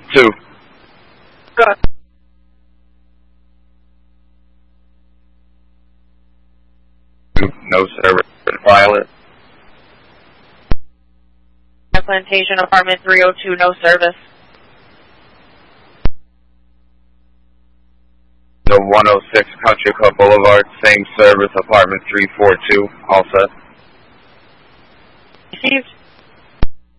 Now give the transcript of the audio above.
2. Good. No service. Pilot. Plantation, apartment 302, no service. The 106 Country Club Boulevard, same service, apartment 342, all set. Received.